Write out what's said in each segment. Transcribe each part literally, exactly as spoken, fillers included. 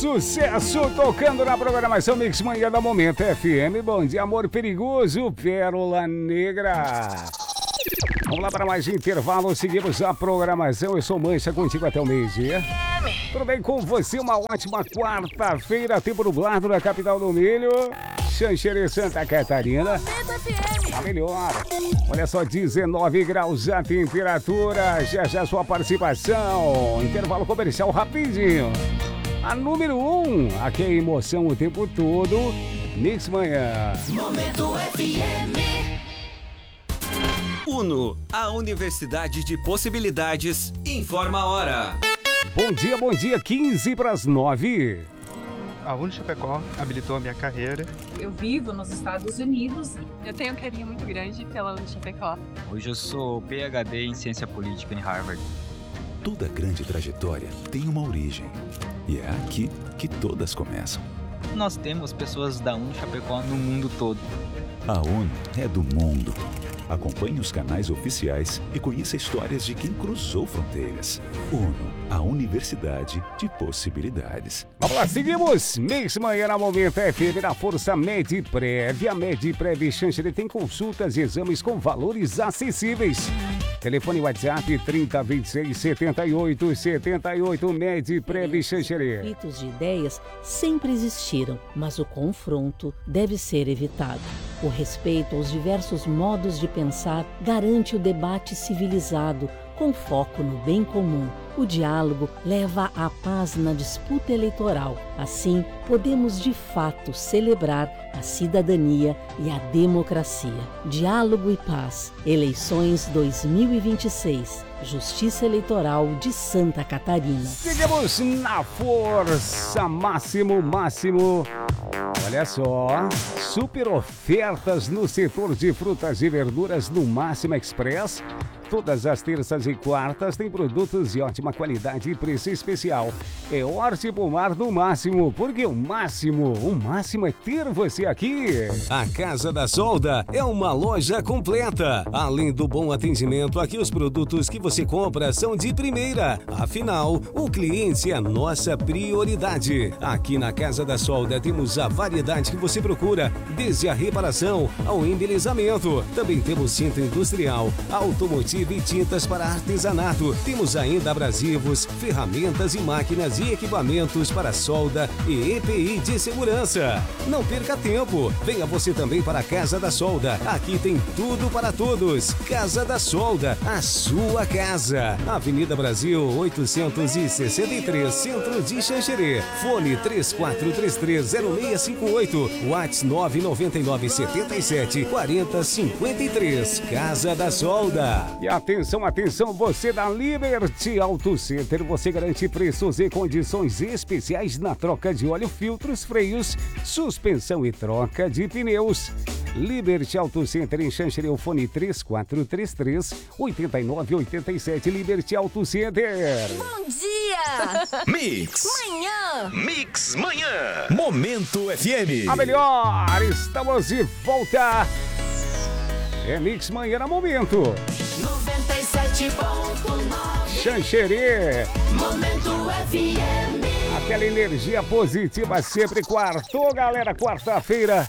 Sucesso tocando na programação Mix Manhã da Momento F M. Bom dia, amor perigoso, Pérola Negra. Vamos lá para mais um intervalo, seguimos a programação. Eu sou Mancha, contigo até o meio-dia. Tudo bem com você? Uma ótima quarta-feira, tempo nublado na capital do milho, Xanxerê, Santa Catarina. A melhor. Olha só, dezenove graus a temperatura. Já já sua participação. Intervalo comercial rapidinho. A número um, aqui é emoção o tempo todo. Mix Manhã. Momento F M. Uno, a Universidade de Possibilidades, informa a hora. Bom dia, bom dia, quinze para as nove. A Uno Chapecó habilitou a minha carreira. Eu vivo nos Estados Unidos. Eu tenho um carinho muito grande pela Uno Chapecó. Hoje eu sou P H D em Ciência Política em Harvard. Toda grande trajetória tem uma origem. E é aqui que todas começam. Nós temos pessoas da Uno Chapecó no mundo todo. A Uno é do mundo. Acompanhe os canais oficiais e conheça histórias de quem cruzou fronteiras. Uno, a Universidade de Possibilidades. Vamos lá, seguimos. Mix Manhã na Momento F M na Força Medprev. A Medprev Xanxerê tem consultas e exames com valores acessíveis. Telefone WhatsApp trinta, vinte e seis, setenta e oito, setenta e oito. Medprev Xanxerê. Conflitos de ideias sempre existiram, mas o confronto deve ser evitado. O respeito aos diversos modos de pensar garante o debate civilizado, com foco no bem comum. O diálogo leva à paz na disputa eleitoral. Assim, podemos de fato celebrar a cidadania e a democracia. Diálogo e paz. Eleições dois mil e vinte e seis. Justiça Eleitoral de Santa Catarina. Seguimos na força, máximo, máximo. Olha só, super ofertas no setor de frutas e verduras no Máximo Express. Todas as terças e quartas tem produtos de ótima qualidade e preço especial. É Hortipomar do Máximo, porque o máximo, o máximo é ter você aqui. A Casa da Solda é uma loja completa. Além do bom atendimento, aqui os produtos que você compra são de primeira. Afinal, o cliente é a nossa prioridade. Aqui na Casa da Solda temos a variedade que você procura, desde a reparação ao embelezamento. Também temos centro industrial, automotivo e tintas para artesanato. Temos ainda abrasivos, ferramentas e máquinas e equipamentos para solda e E P I de segurança. Não perca tempo. Venha você também para a Casa da Solda. Aqui tem tudo para todos. Casa da Solda, a sua casa. Avenida Brasil oitocentos e sessenta e três, Centro de Xanxerê. Fone três quatro três três, zero seis cinco oito. WhatsApp nove nove nove, sete sete, quatro zero cinco três. Casa da Solda. E atenção, atenção, você da Liberty Auto Center, você garante preços e condições especiais na troca de óleo, filtros, freios, suspensão e troca de pneus. Liberty Auto Center em Xanxerê, o fone três quatro três três, oito nove oito sete. Liberty Auto Center. Bom dia! Mix Manhã! Mix Manhã. Momento F M. A melhor, estamos de volta. É Mix Manhã no Momento. noventa e sete ponto nove. Xanxerê. Momento F M. Aquela energia positiva sempre. Quartou, galera, quarta-feira.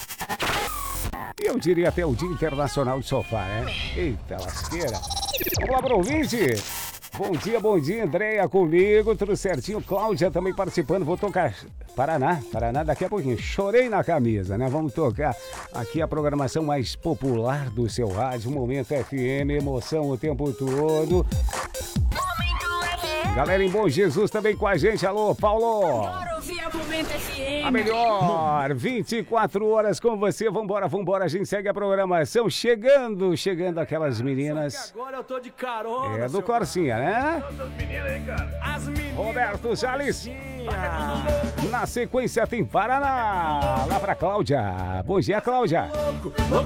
Eu diria até o Dia Internacional do Sofá, né? Eita lasqueira. Vamos lá para o ouvinte. Bom dia, bom dia, Andréia comigo, tudo certinho. Cláudia também participando, vou tocar Paraná, Paraná daqui a pouquinho. Chorei na camisa, né? Vamos tocar aqui a programação mais popular do seu rádio, Momento F M, emoção o tempo todo. Galera em Bom Jesus também com a gente, alô, Paulo. Bora ouvir a Momento F M. A melhor, vinte e quatro horas com você, vambora, vambora, a gente segue a programação, chegando, chegando aquelas meninas. Agora eu tô de carona. É do Corsinha, né? As meninas. Roberto Salles. Na sequência tem Paraná. Lá pra Cláudia. Bom dia, Cláudia.